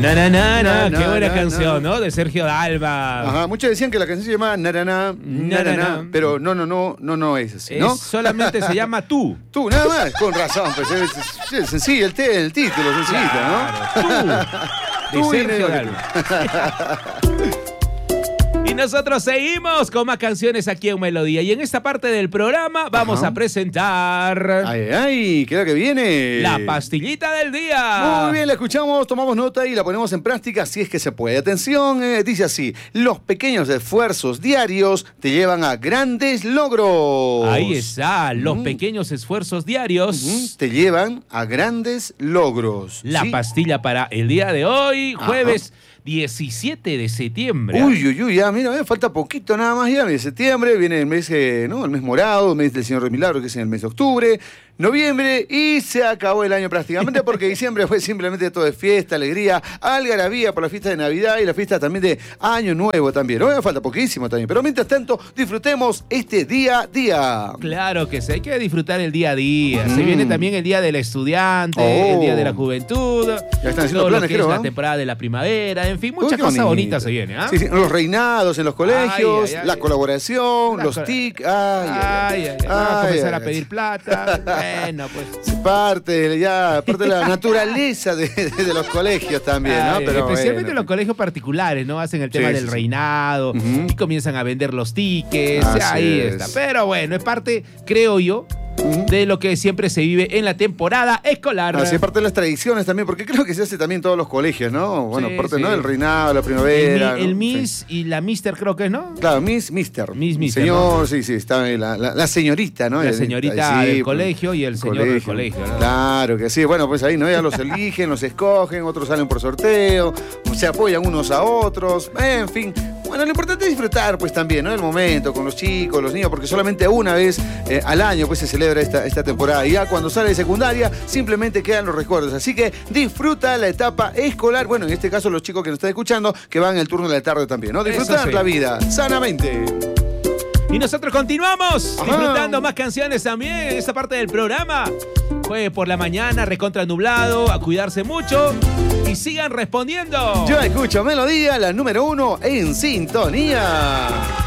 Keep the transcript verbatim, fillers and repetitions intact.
Na, na, na, na, Na, qué buena na, canción, na. ¿no? De Sergio Dalma. Ajá, muchos decían que la canción se llama Naraná, Naraná, pero no, no, no, no, no es así, ¿no? Es solamente se llama Tú. Tú, nada más, con razón, pues es, es- es sencillo, el, te- el título, sencillito, Claro, ¿no? Tú. Tú De y Sergio Nero. Dalma. Y nosotros seguimos con más canciones aquí en Melodía. Y en esta parte del programa vamos Ajá. a presentar Ay, ay, ¿qué es lo que viene? la pastillita del día. Muy bien, la escuchamos, tomamos nota y la ponemos en práctica si es que se puede. Atención, eh, dice así: los pequeños esfuerzos diarios te llevan a grandes logros. Ahí está, los Mm. pequeños esfuerzos diarios. Ujú, te llevan a grandes logros. La ¿sí? pastilla para el día de hoy, Ajá. jueves diecisiete de septiembre. Uy, uy, uy, ya, mira, eh, falta poquito nada más ya, de septiembre, viene el mes, eh, ¿no? El mes morado, el mes del Señor de Milagro, que es en el mes de octubre, noviembre, y se acabó el año prácticamente, porque diciembre fue simplemente todo de fiesta, alegría, algarabía por la fiesta de Navidad y la fiesta también de Año Nuevo también. Hoy falta poquísimo también, pero mientras tanto, disfrutemos este día a día. Claro que sí, hay que disfrutar el día a día. Se Mm. viene también el día del estudiante, Oh. el día de la juventud. Ya están haciendo todo lo planes, que creo, es la ¿ah? temporada de la primavera, en fin, Uy, muchas qué cosas bonito. bonitas se vienen. ¿ah? Sí, sí, los reinados en los colegios, Ay, ay, ay. la colaboración, La los co- T I C, ay, Ay, ay, ay, van a ay, comenzar ay, a pedir plata. Bueno, pues. Es parte, ya, parte de la naturaleza de, de- de los colegios también, ¿no? Ay, Pero especialmente bueno. los colegios particulares, ¿no? Hacen el tema Sí, del sí, sí. reinado Ujú. y comienzan a vender los tickets. Así Ahí es. está. Pero bueno, es parte, creo yo, Ujú. de lo que siempre se vive en la temporada escolar. Así es parte de las tradiciones también, porque creo que se hace también en todos los colegios, ¿no? Bueno, Sí, parte, sí. ¿no? El reinado, la El, primavera. mi- ¿no? el Sí. Miss y la Mister creo que es, ¿no? Claro, Miss, Mister. Miss, Mister, Señor, ¿no? sí, sí, está ahí la, la, la señorita, ¿no? La El- señorita ahí sí, del pues, colegio y el señor del colegio, ¿no? Claro que sí, bueno, pues ahí, ¿no? Ya los eligen, los escogen, otros salen por sorteo, se apoyan unos a otros, en fin. Bueno, lo importante es disfrutar, pues también, ¿no? El momento con los chicos, los niños, porque solamente una vez eh, al año, pues se celebra esta, esta temporada. Y ya cuando sale de secundaria, simplemente quedan los recuerdos. Así que disfruta la etapa escolar. Bueno, en este caso, los chicos que nos están escuchando, que van el turno de la tarde también, ¿no? Eso Disfrutar sí. la vida sanamente. Y nosotros continuamos Ajá. disfrutando más canciones también en esta parte del programa. Jueves por la mañana, recontra nublado, a cuidarse mucho y sigan respondiendo. Yo escucho Melodía, la número uno en sintonía.